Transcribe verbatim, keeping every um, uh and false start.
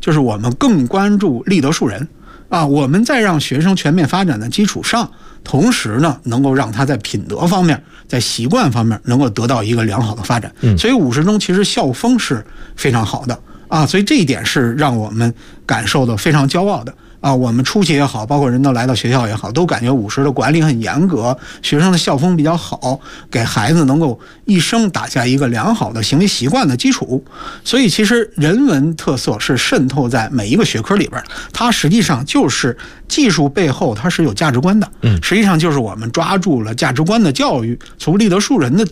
就是我们更关注立德树人啊，我们在让学生全面发展的基础上，同时呢，能够让他在品德方面、在习惯方面能够得到一个良好的发展。嗯，所以五十中其实校风是非常好的啊，所以这一点是让我们感受的非常骄傲的。啊，我们出去也好，包括人都来到学校也好，都感觉五十的管理很严格，学生的校风比较好，给孩子能够一生打下一个良好的行为习惯的基础。所以其实人文特色是渗透在每一个学科里边，它实际上就是技术背后它是有价值观的。嗯，实际上就是我们抓住了价值观的教育，从立德树人的